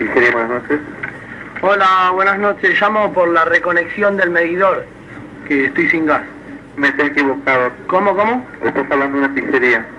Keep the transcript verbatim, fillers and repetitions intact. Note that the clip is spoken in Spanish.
Pizzería, buenas noches. Hola, buenas noches. Llamo por la reconexión del medidor, que estoy sin gas. Me está equivocado. ¿Cómo, cómo? Estás hablando de una pizzería.